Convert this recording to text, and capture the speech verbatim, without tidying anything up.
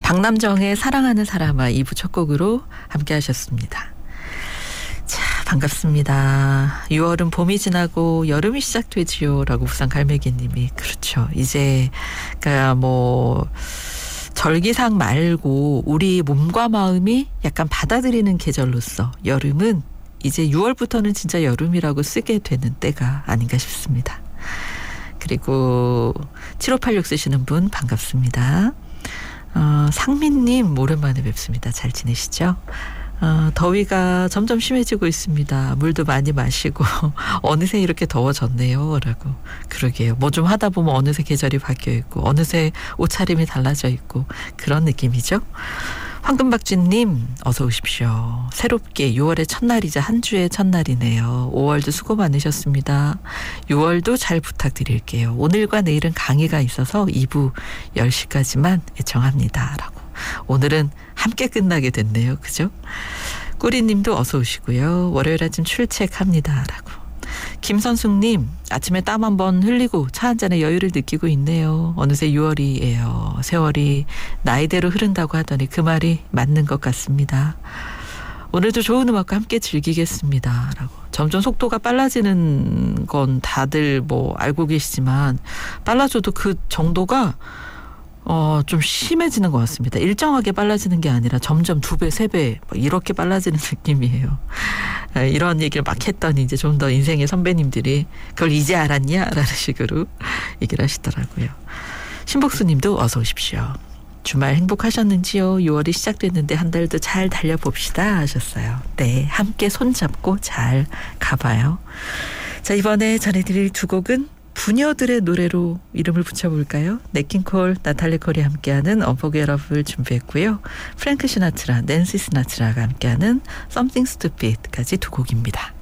박남정의 사랑하는 사람아 이 부 첫 곡으로 함께 하셨습니다. 자, 반갑습니다. 유월은 봄이 지나고 여름이 시작되지요 라고 부산 갈매기님이. 그렇죠. 이제 그러니까 뭐 절기상 말고 우리 몸과 마음이 약간 받아들이는 계절로서 여름은 이제 유월부터는 진짜 여름이라고 쓰게 되는 때가 아닌가 싶습니다. 그리고 칠오팔육 쓰시는 분 반갑습니다. 어, 상민님 오랜만에 뵙습니다. 잘 지내시죠? 어, 더위가 점점 심해지고 있습니다. 물도 많이 마시고 어느새 이렇게 더워졌네요 라고. 그러게요. 뭐 좀 하다 보면 어느새 계절이 바뀌어 있고 어느새 옷차림이 달라져 있고 그런 느낌이죠. 황금박쥐님 어서 오십시오. 새롭게 유월의 첫날이자 한 주의 첫날이네요. 오월도 수고 많으셨습니다. 유월도 잘 부탁드릴게요. 오늘과 내일은 강의가 있어서 이 부 열 시까지만 애청합니다 라고. 오늘은 함께 끝나게 됐네요. 그죠? 꾸리님도 어서 오시고요. 월요일 아침 출첵합니다 라고. 김선숙님 아침에 땀 한번 흘리고 차 한잔에 여유를 느끼고 있네요. 어느새 유월이에요. 세월이 나이대로 흐른다고 하더니 그 말이 맞는 것 같습니다. 오늘도 좋은 음악과 함께 즐기겠습니다 라고. 점점 속도가 빨라지는 건 다들 뭐 알고 계시지만 빨라져도 그 정도가 어, 좀 심해지는 것 같습니다. 일정하게 빨라지는 게 아니라 점점 두 배, 세 배 이렇게 빨라지는 느낌이에요. 이런 얘기를 막 했더니 이제 좀 더 인생의 선배님들이 그걸 이제 알았냐? 라는 식으로 얘기를 하시더라고요. 신복수님도 어서 오십시오. 주말 행복하셨는지요? 유월이 시작됐는데 한 달도 잘 달려봅시다 하셨어요. 네, 함께 손잡고 잘 가봐요. 자, 이번에 전해드릴 두 곡은 부녀들의 노래로 이름을 붙여볼까요? 네킹콜, 나탈리 콜이 함께하는 Unforget Love를 준비했고요. 프랭크 시나트라, 낸시 시나트라가 함께하는 Something Stupid까지 두 곡입니다.